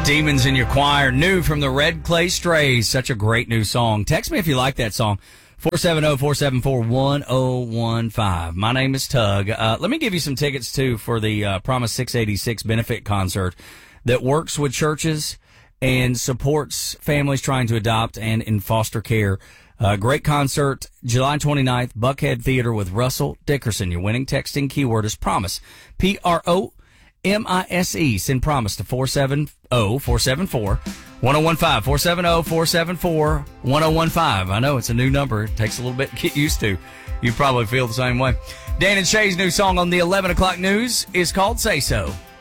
Demons in Your Choir, new from the Red Clay Strays. Such a great new song. Text me if you like that song. 470-474-1015. My name is Tug. Let me give you some tickets, too, for the Promise 686 benefit concert that works with churches and supports families trying to adopt and in foster care. Great concert, July 29th, Buckhead Theater with Russell Dickerson. Your winning texting keyword is Promise. PROMISE. Send Promise to 470-474-1015. 470-474-1015. I know it's a new number. It takes a little bit to get used to. You probably feel the same way. Dan and Shay's new song on the 11 o'clock news is called Say So.